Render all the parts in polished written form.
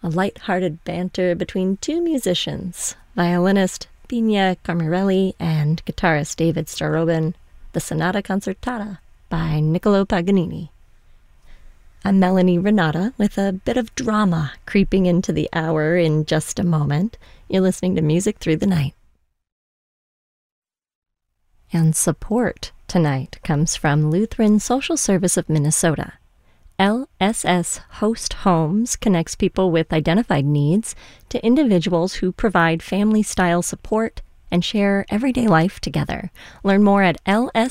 a light-hearted banter between two musicians, violinist Pina Camarelli and guitarist David Starobin, the Sonata Concertata by Niccolo Paganini. I'm Melanie Renata with a bit of drama creeping into the hour in just a moment. You're listening to Music Through the Night. And support tonight comes from Lutheran Social Service of Minnesota. LSS Host Homes connects people with identified needs to individuals who provide family-style support and share everyday life together. Learn more at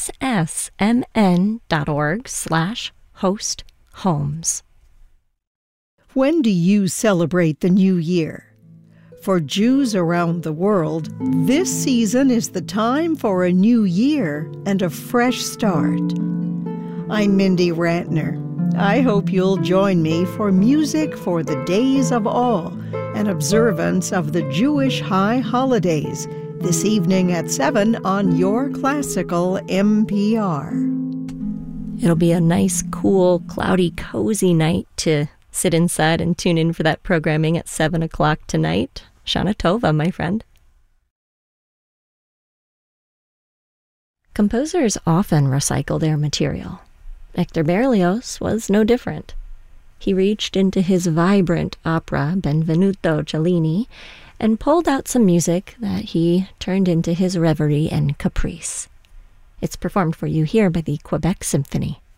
lssmn.org/host-homes. When do you celebrate the new year? For Jews around the world, this season is the time for a new year and a fresh start. I'm Mindy Rantner. I hope you'll join me for Music for the Days of Awe, an observance of the Jewish high holidays, this evening at 7 on your classical NPR. It'll be a nice, cool, cloudy, cozy night to sit inside and tune in for that programming at 7 o'clock tonight. Shana Tova, my friend. Composers often recycle their material. Hector Berlioz was no different. He reached into his vibrant opera, Benvenuto Cellini, and pulled out some music that he turned into his reverie and caprice. It's performed for you here by the Quebec Symphony.